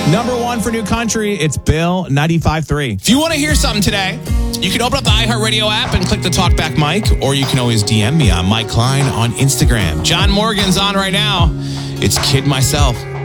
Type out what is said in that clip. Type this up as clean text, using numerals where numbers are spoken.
Number one for new country, it's Bill 95.3. If you want to hear something today, you can open up the iHeartRadio app and click the Talkback mic, or you can always DM me on Mike Klein on Instagram. John Morgan's on right now. It's Kid Myself.